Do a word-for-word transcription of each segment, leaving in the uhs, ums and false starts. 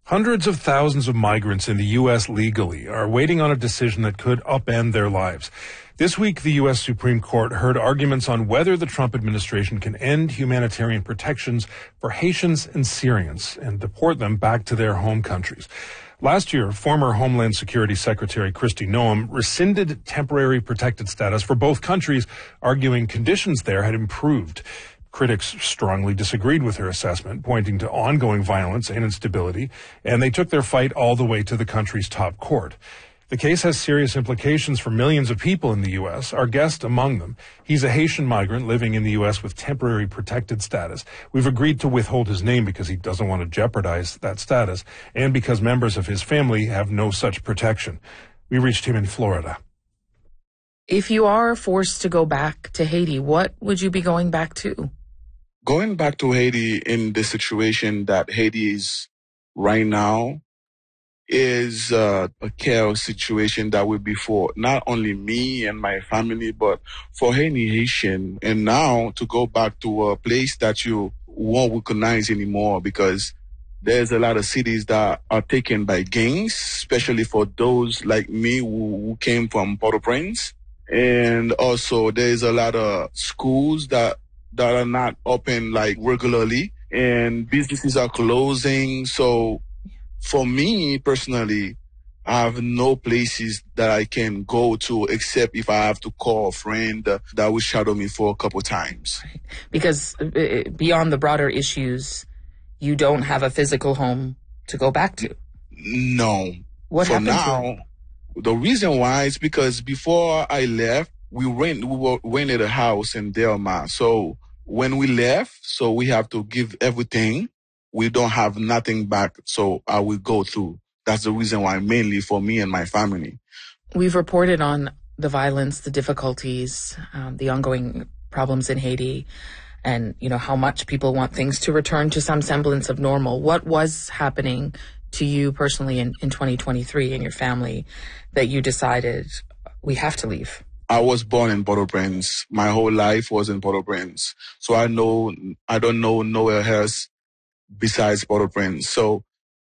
Hundreds of thousands of migrants in the U S legally are waiting on a decision that could upend their lives. This week, the U S Supreme Court heard arguments on whether the Trump administration can end humanitarian protections for Haitians and Syrians and deport them back to their home countries. Last year, former Homeland Security Secretary Kristi Noem rescinded temporary protected status for both countries, arguing conditions there had improved. Critics strongly disagreed with her assessment, pointing to ongoing violence and instability, and they took their fight all the way to the country's top court. The case has serious implications for millions of people in the U S, our guest among them. He's a Haitian migrant living in the U S with temporary protected status. We've agreed to withhold his name because he doesn't want to jeopardize that status, and because members of his family have no such protection. We reached him in Florida. If you are forced to go back to Haiti, what would you be going back to? Going back to Haiti in the situation that Haiti is right now is uh, a chaos situation that will be for not only me and my family, but for any Haitian. And now to go back to a place that you won't recognize anymore, because there's a lot of cities that are taken by gangs, especially for those like me who, who came from Port-au-Prince. And also there's a lot of schools that that are not open like regularly, and businesses are closing. So for me personally, I have no places that I can go to except if I have to call a friend uh, that will shadow me for a couple times. Right. Because uh, beyond the broader issues, you don't have a physical home to go back to. No. What for happened now, to it? The reason why is because before I left, we rent we were rented a house in Delmar. So when we left, so we have to give everything. We don't have nothing back, so I will go through. That's the reason why, mainly for me and my family. We've reported on the violence, the difficulties, um, the ongoing problems in Haiti, and, you know, how much people want things to return to some semblance of normal. What was happening to you personally in, in twenty twenty-three and your family that you decided we have to leave? I was born in Port-au-Prince. My whole life was in Port-au-Prince. So I know, I don't know nowhere else besides Port-au-Prince. So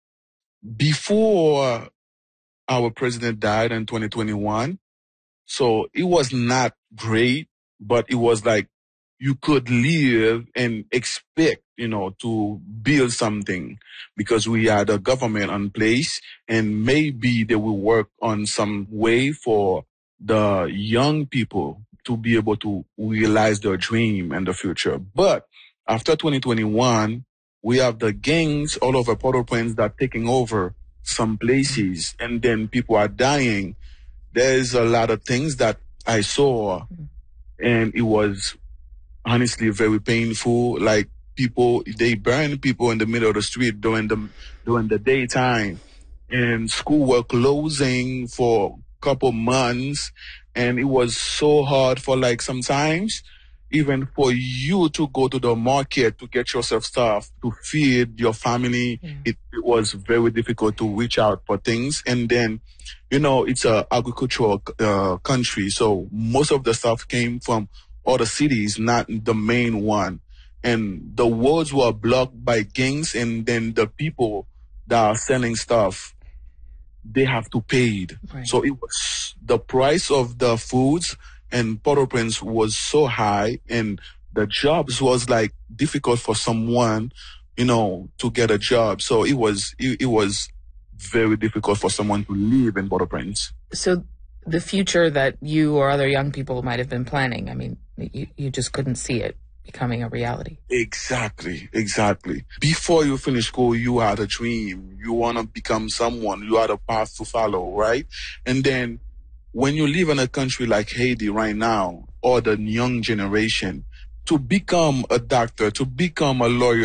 before our president died in twenty twenty-one, so it was not great, but it was like you could live and expect, you know, to build something, because we had a government in place, and maybe they will work on some way for the young people to be able to realize their dream in the future. But after twenty twenty-one, we have the gangs all over Port-au-Prince that are taking over some places, and then people are dying. There's a lot of things that I saw, and it was honestly very painful. Like people, they burn people in the middle of the street during the during the daytime, and school were closing for couple months, and it was so hard for like sometimes even for you to go to the market to get yourself stuff to feed your family. Yeah. It, it was very difficult to reach out for things. And then, you know, it's a agricultural uh, country, so most of the stuff came from other cities, not the main one. And the roads were blocked by gangs, and then the people that are selling stuff, they have to pay it. Right. So it was the price of the foods in Port-au-Prince was so high, and the jobs was like difficult for someone, you know, to get a job. So it was it, it was very difficult for someone to live in Port-au-Prince. So the future that you or other young people might have been planning, I mean, you, you just couldn't see it becoming a reality. Exactly, exactly. Before you finish school, you had a dream. You want to become someone. You had a path to follow, right? And then when you live in a country like Haiti right now, or the young generation, to become a doctor, to become a lawyer,